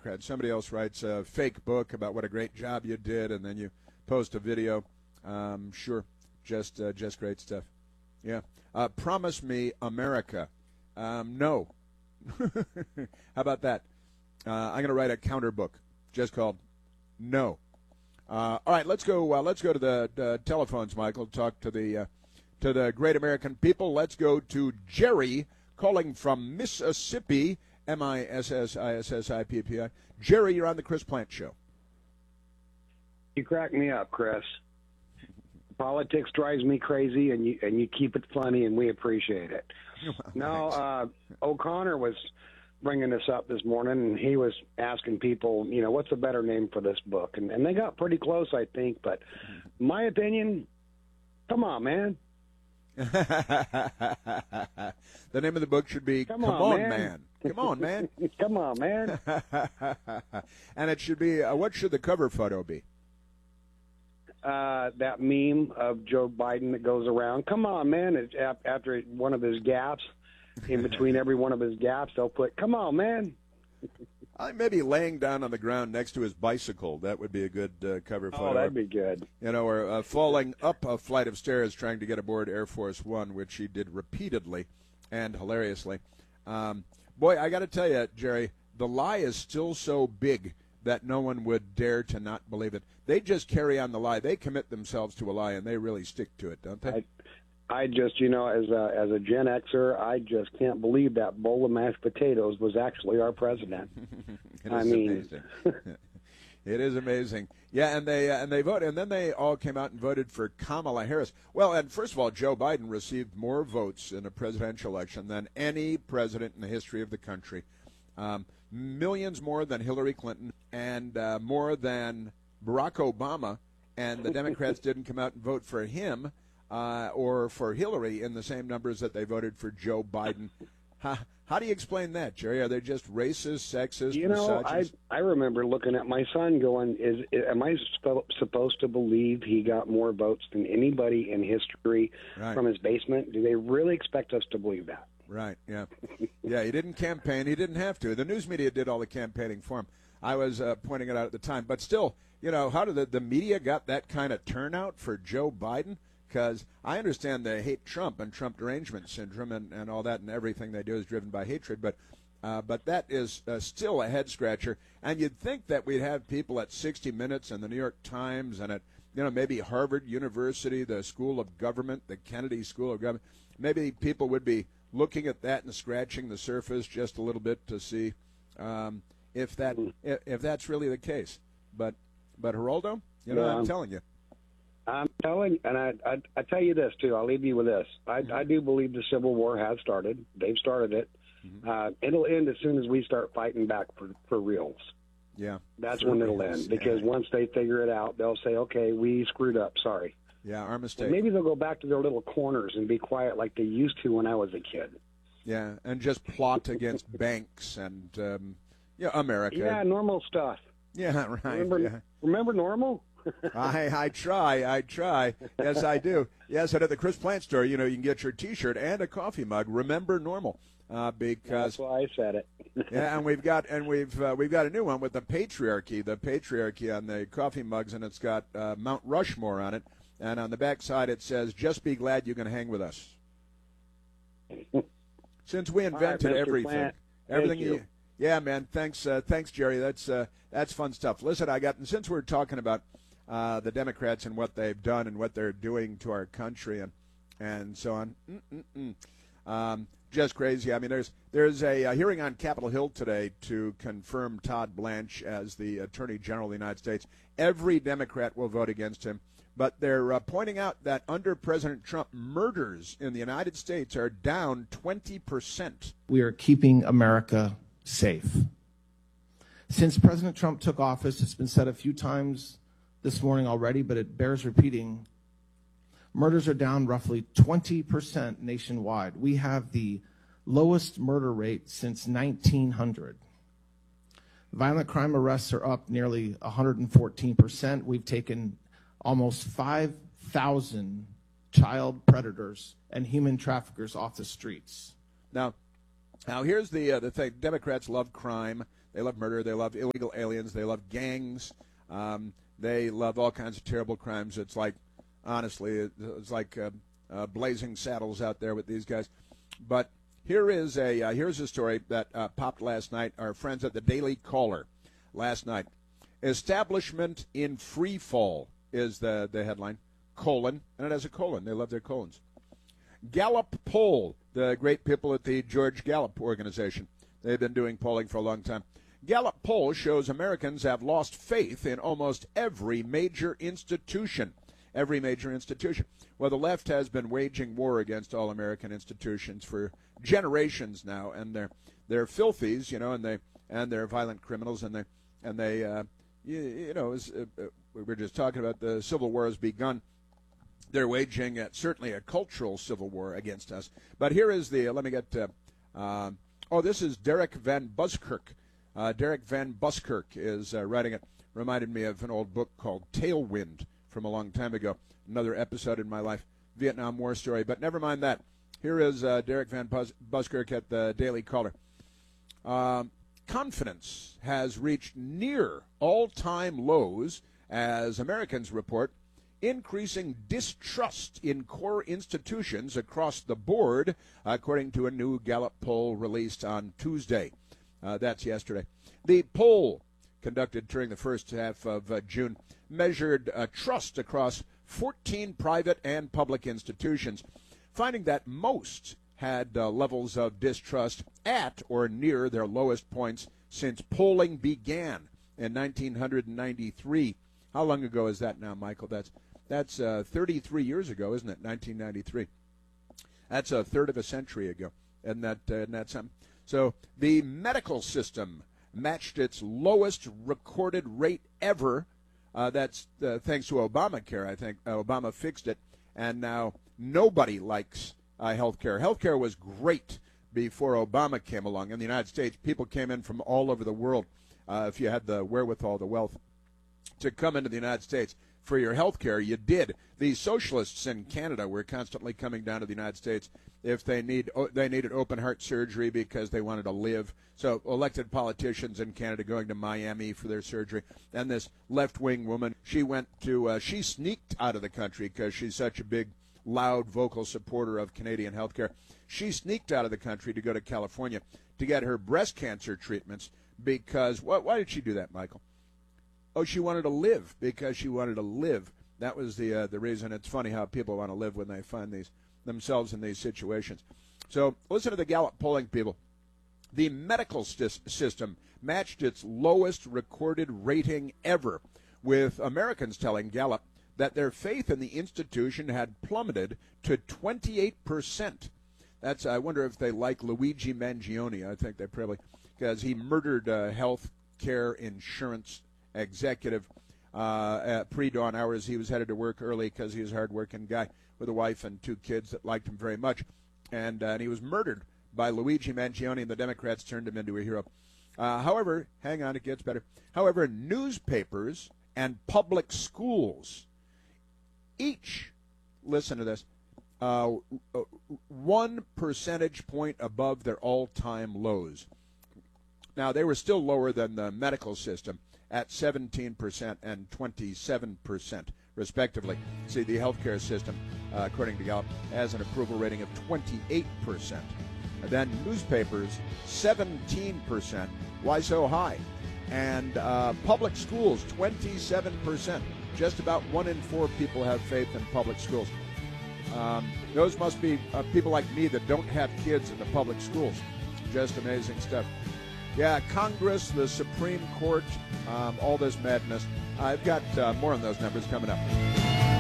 Democrats. Somebody else writes a fake book about what a great job you did, and then you post a video. Sure, just great stuff. Yeah. Promise me America. No. How about that? I'm going to write a counter book just called No. All right, let's go to the telephones, Michael. Talk to the great American people. Let's go to Jerry calling from Mississippi. Mississippi. Jerry, you're on the Chris Plante Show. You crack me up, Chris. Politics drives me crazy, and you keep it funny, and we appreciate it. Now, O'Connor was bringing this up this morning, and he was asking people, what's a better name for this book? And they got pretty close, I think. But my opinion, come on, man. The name of the book should be Come On, Man. Come on, man. Come on, man. And it should be, what should the cover photo be? That meme of Joe Biden that goes around. Come on, man. It's after one of his gaps, in between every one of his gaps, they'll put, come on, man. I may be laying down on the ground next to his bicycle. That would be a good cover photo. Oh, that'd be good. Or falling up a flight of stairs trying to get aboard Air Force One, which he did repeatedly and hilariously. Boy, I got to tell you, Jerry, the lie is still so big that no one would dare to not believe it. They just carry on the lie. They commit themselves to a lie, and they really stick to it, don't they? I just, as a Gen Xer, I just can't believe that bowl of mashed potatoes was actually our president. Amazing. It is amazing. Yeah, and they voted, and then they all came out and voted for Kamala Harris. Well, and first of all, Joe Biden received more votes in a presidential election than any president in the history of the country. Millions more than Hillary Clinton, and more than Barack Obama, and the Democrats didn't come out and vote for him or for Hillary in the same numbers that they voted for Joe Biden. How do you explain that, Jerry? Are they just racist, sexist, misogynist? I remember looking at my son going, am I supposed to believe he got more votes than anybody in history from his basement? Do they really expect us to believe that? Right, yeah. Yeah, he didn't campaign. He didn't have to. The news media did all the campaigning for him. I was pointing it out at the time. But still, how did the media got that kind of turnout for Joe Biden? Because I understand they hate Trump and Trump derangement syndrome and all that, and everything they do is driven by hatred. But that is still a head-scratcher. And you'd think that we'd have people at 60 Minutes and the New York Times and at maybe Harvard University, the School of Government, the Kennedy School of Government, maybe people would be looking at that and scratching the surface just a little bit to see if that's really the case. But Geraldo, I'm telling you. I'm telling, and I tell you this too. I'll leave you with this. I do believe the Civil War has started. They've started it. It'll end as soon as we start fighting back for reals. Yeah, that's when it'll end. Because once they figure it out, they'll say, "Okay, we screwed up. Sorry." Yeah, our mistake. Maybe they'll go back to their little corners and be quiet like they used to when I was a kid. Yeah, and just plot against banks and America. Yeah, normal stuff. Yeah, right. Remember normal? I try. Yes, I do. Yes, and at the Chris Plante store, you can get your T-shirt and a coffee mug. Remember normal, because that's why I said it. Yeah, and we've got a new one with the patriarchy on the coffee mugs, and it's got Mount Rushmore on it, and on the back side it says, "Just be glad you can hang with us." Since we invented everything, everything. Yeah, man. Thanks, Jerry. That's fun stuff. Listen, and since we're talking about the Democrats and what they've done and what they're doing to our country and so on, just crazy. I mean, there's a hearing on Capitol Hill today to confirm Todd Blanche as the Attorney General of the United States. Every Democrat will vote against him, but they're pointing out that under President Trump, murders in the United States are down 20%. We are keeping America safe. Since President Trump took office, it's been said a few times this morning already, but it bears repeating. Murders are down roughly 20% nationwide. We have the lowest murder rate since 1900. Violent crime arrests are up nearly 114%. We've taken almost 5,000 child predators and human traffickers off the streets. Now here's the thing. Democrats love crime. They love murder. They love illegal aliens. They love gangs. They love all kinds of terrible crimes. It's like, honestly, it's like blazing saddles out there with these guys. But here's a story that popped last night. Our friends at the Daily Caller last night. Establishment in free fall is the headline. Colon, and it has a colon. They love their colons. Gallup poll, the great people at the George Gallup organization. They've been doing polling for a long time. Gallup poll shows Americans have lost faith in almost every major institution. Every major institution. Well, the left has been waging war against all American institutions for generations now, and they're filthies, you know, and they're violent criminals, and they we were just talking about the Civil War has begun. They're waging certainly a cultural civil war against us. But here is let me get, this is Derek Van Buskirk. Derek Van Buskirk is writing it. Reminded me of an old book called Tailwind from a long time ago. Another episode in my life, Vietnam War story. But never mind that. Here is Derek Van Buskirk at the Daily Caller. Confidence has reached near all-time lows as Americans report increasing distrust in core institutions across the board, according to a new Gallup poll released on Tuesday. That's yesterday. The poll, conducted during the first half of June, measured trust across 14 private and public institutions, finding that most had levels of distrust at or near their lowest points since polling began in 1993. How long ago is that now, Michael? That's 33 years ago, isn't it? 1993. That's a third of a century ago, and that's something. So the medical system matched its lowest recorded rate ever. That's thanks to Obamacare. I think Obama fixed it, and now nobody likes health care. Health care was great before Obama came along. In the United States, people came in from all over the world, if you had the wherewithal, the wealth, to come into the United States for your health care. You did. The socialists in Canada were constantly coming down to the United States if they needed open heart surgery because they wanted to live. So elected politicians in Canada going to Miami for their surgery. And this left-wing woman, she sneaked out of the country because she's such a big, loud, vocal supporter of Canadian health care. She sneaked out of the country to go to California to get her breast cancer treatments because, why did she do that, Michael? Oh, she wanted to live because she wanted to live. That was the reason. It's funny how people want to live when they find themselves in these situations. So listen to the Gallup polling, people. The medical system matched its lowest recorded rating ever, with Americans telling Gallup that their faith in the institution had plummeted to 28%. I wonder if they like Luigi Mangione. I think they probably, because he murdered health care insurance executive at pre-dawn hours. He was headed to work early because he was a hard-working guy with a wife and 2 kids that liked him very much. And he was murdered by Luigi Mangione, and the Democrats turned him into a hero. However, hang on, it gets better. However, newspapers and public schools each, listen to this, 1 percentage point above their all-time lows. Now, they were still lower than the medical system at 17% and 27%, respectively. See, the healthcare system, according to Gallup, has an approval rating of 28%. And then newspapers, 17%. Why so high? And public schools, 27%. Just about 1 in 4 people have faith in public schools. Those must be people like me that don't have kids in the public schools. Just amazing stuff. Yeah, Congress, the Supreme Court, all this madness. I've got more on those numbers coming up.